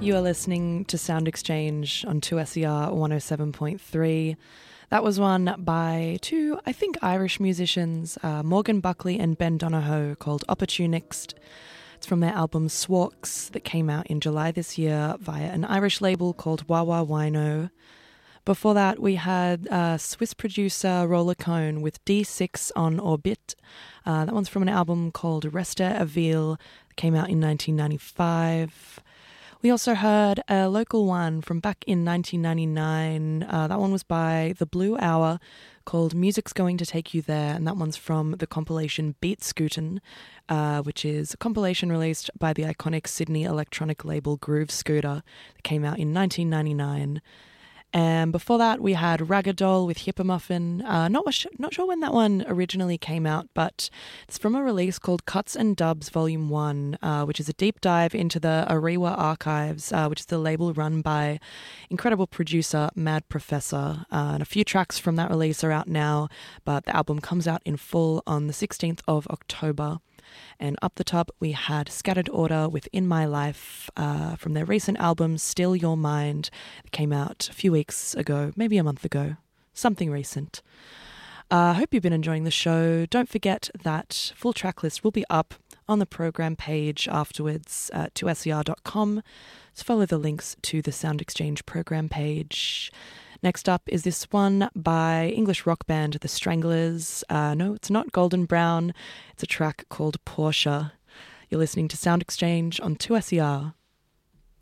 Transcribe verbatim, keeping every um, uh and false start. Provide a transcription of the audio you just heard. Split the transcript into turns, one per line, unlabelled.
You are listening to Sound Exchange on two S E R one oh seven point three. That was one by two, I think, Irish musicians, uh, Morgan Buckley and Ben Donahoe, called Opportunist. It's from their album Swarks that came out in July this year via an Irish label called Wawa Wino. Before that, we had uh, Swiss producer Roller Cone with D six on Orbit. Uh, that one's from an album called Resta Avil that came out in nineteen ninety-five. We also heard a local one from back in nineteen ninety-nine. Uh, that one was by The Blue Hour, called Music's Going to Take You There, and that one's from the compilation Beat Scootin', uh, which is a compilation released by the iconic Sydney electronic label Groove Scooter that came out in nineteen ninety-nine. And before that, we had Raggadoll with Hippomuffin. Uh, not, not sure when that one originally came out, but it's from a release called Cuts and Dubs Volume one, uh, which is a deep dive into the Ariwa archives, uh, which is the label run by incredible producer Mad Professor. Uh, and a few tracks from that release are out now, but the album comes out in full on the sixteenth of October. And up the top, we had Scattered Order with In My Life uh, from their recent album, Still Your Mind. It came out a few weeks ago, maybe a month ago, something recent. I uh, hope you've been enjoying the show. Don't forget that full track list will be up on the program page afterwards at two S E R dot com. So follow the links to the Sound Exchange program page. Next up is this one by English rock band The Stranglers. Uh, no, it's not Golden Brown. It's a track called Porsche. You're listening to Sound Exchange on two S E R.